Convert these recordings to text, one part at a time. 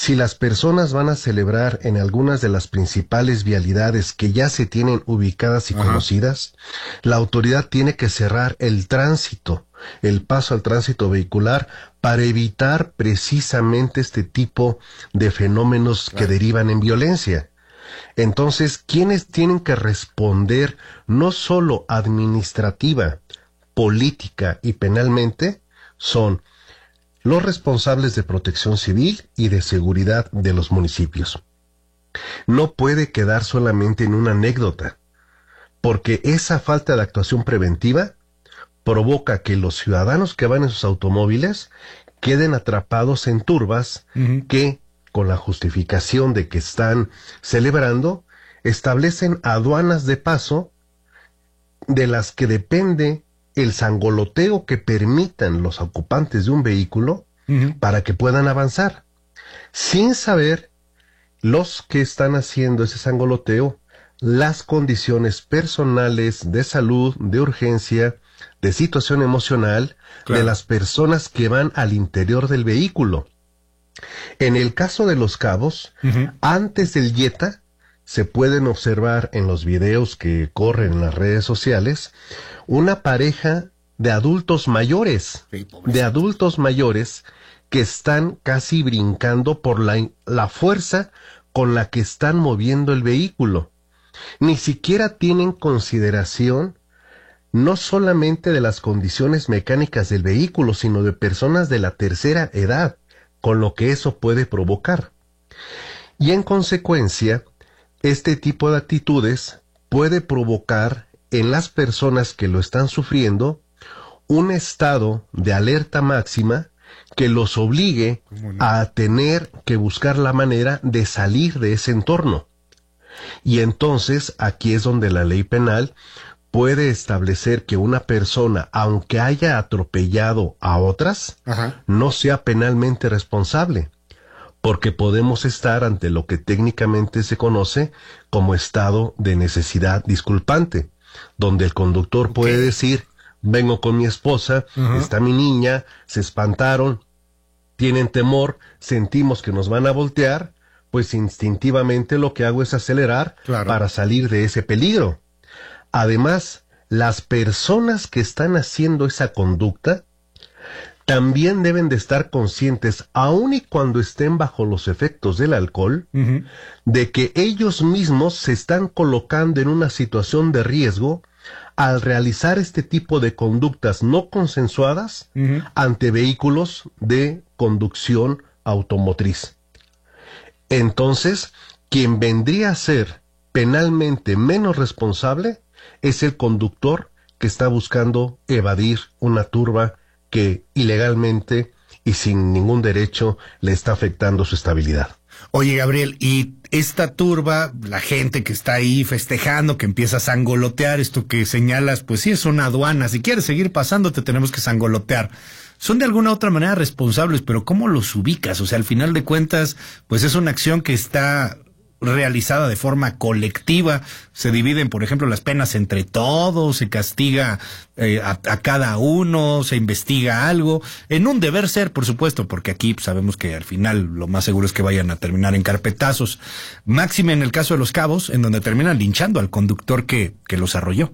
Si las personas van a celebrar en algunas de las principales vialidades que ya se tienen ubicadas y conocidas, la autoridad tiene que cerrar el tránsito, el paso al tránsito vehicular, para evitar precisamente este tipo de fenómenos que derivan en violencia. Entonces, ¿quiénes tienen que responder no solo administrativa, política y penalmente? Son los responsables de protección civil y de seguridad de los municipios. No puede quedar solamente en una anécdota, porque esa falta de actuación preventiva provoca que los ciudadanos que van en sus automóviles queden atrapados en turbas que, con la justificación de que están celebrando, establecen aduanas de paso de las que depende el sangoloteo que permitan los ocupantes de un vehículo para que puedan avanzar, sin saber los que están haciendo ese sangoloteo las condiciones personales de salud, de urgencia, de situación emocional de las personas que van al interior del vehículo. En el caso de Los Cabos, antes del Jetta, se pueden observar en los videos que corren en las redes sociales una pareja de adultos mayores, que están casi brincando por la fuerza con la que están moviendo el vehículo. Ni siquiera tienen consideración no solamente de las condiciones mecánicas del vehículo, sino de personas de la tercera edad, con lo que eso puede provocar. Y en consecuencia, este tipo de actitudes puede provocar en las personas que lo están sufriendo un estado de alerta máxima que los obligue a tener que buscar la manera de salir de ese entorno. Y entonces aquí es donde la ley penal puede establecer que una persona, aunque haya atropellado a otras, no sea penalmente responsable, porque podemos estar ante lo que técnicamente se conoce como estado de necesidad disculpante, donde el conductor puede decir: vengo con mi esposa, está mi niña, se espantaron, tienen temor, sentimos que nos van a voltear, pues instintivamente lo que hago es acelerar para salir de ese peligro. Además, las personas que están haciendo esa conducta también deben de estar conscientes, aun y cuando estén bajo los efectos del alcohol, de que ellos mismos se están colocando en una situación de riesgo al realizar este tipo de conductas no consensuadas ante vehículos de conducción automotriz. Entonces, quien vendría a ser penalmente menos responsable es el conductor que está buscando evadir una turba que ilegalmente y sin ningún derecho le está afectando su estabilidad. Oye, Gabriel, y esta turba, la gente que está ahí festejando, que empieza a sangolotear, esto que señalas, pues sí, es una aduana. Si quieres seguir pasando, te tenemos que sangolotear. Son de alguna u otra manera responsables, pero ¿cómo los ubicas? O sea, al final de cuentas, pues es una acción que está realizada de forma colectiva, se dividen, por ejemplo, las penas entre todos, se castiga a cada uno, se investiga algo, en un deber ser, por supuesto, porque aquí sabemos que al final lo más seguro es que vayan a terminar en carpetazos, máxime en el caso de Los Cabos, en donde terminan linchando al conductor que los arrolló.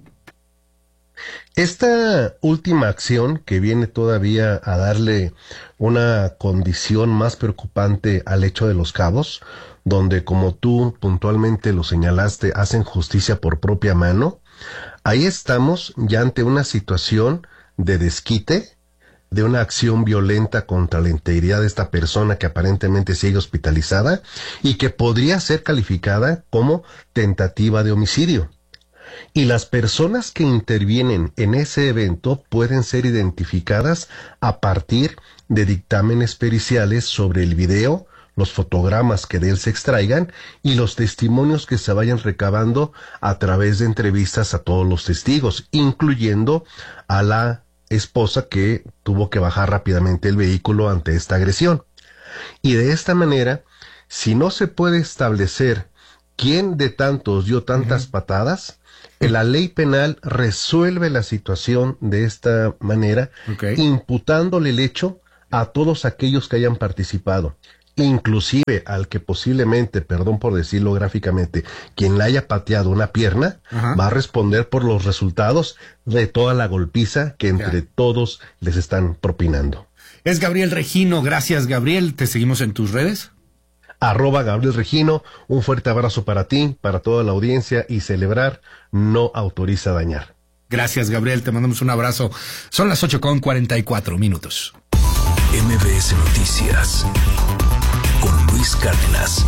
Esta última acción, que viene todavía a darle una condición más preocupante al hecho de Los Cabos, donde, como tú puntualmente lo señalaste, hacen justicia por propia mano, ahí estamos ya ante una situación de desquite, de una acción violenta contra la integridad de esta persona que aparentemente sigue hospitalizada y que podría ser calificada como tentativa de homicidio. Y las personas que intervienen en ese evento pueden ser identificadas a partir de dictámenes periciales sobre el video, los fotogramas que de él se extraigan y los testimonios que se vayan recabando a través de entrevistas a todos los testigos, incluyendo a la esposa que tuvo que bajar rápidamente el vehículo ante esta agresión. Y de esta manera, si no se puede establecer quién de tantos dio tantas patadas, la ley penal resuelve la situación de esta manera, imputándole el hecho a todos aquellos que hayan participado. inclusive al que posiblemente, perdón por decirlo gráficamente, quien le haya pateado una pierna, va a responder por los resultados de toda la golpiza que entre todos les están propinando. Es Gabriel Regino. Gracias, Gabriel. Te seguimos en tus redes. @Gabriel Regino. Un fuerte abrazo para ti, para toda la audiencia, y celebrar no autoriza dañar. Gracias, Gabriel. Te mandamos un abrazo. Son las 8:44. MBS Noticias con Luis Cárdenas.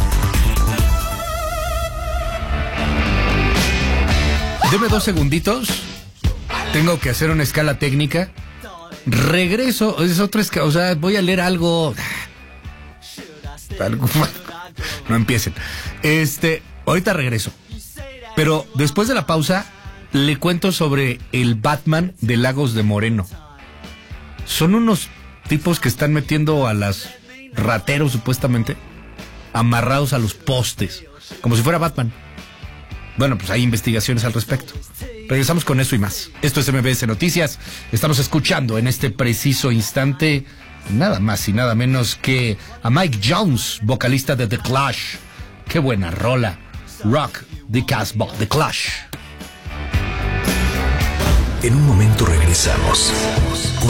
Deme 2 segunditos. Tengo que hacer una escala técnica. Regreso. Es otra escala. O sea, voy a leer algo. No empiecen. Ahorita regreso. Pero después de la pausa, le cuento sobre el Batman de Lagos de Moreno. Son unos tipos que están metiendo a las rateros, supuestamente, amarrados a los postes, como si fuera Batman. Bueno, pues hay investigaciones al respecto. Regresamos con eso y más. Esto es MBS Noticias. Estamos escuchando en este preciso instante nada más y nada menos que a Mike Jones, vocalista de The Clash. Qué buena rola. Rock the Casbah, The Clash. En un momento regresamos.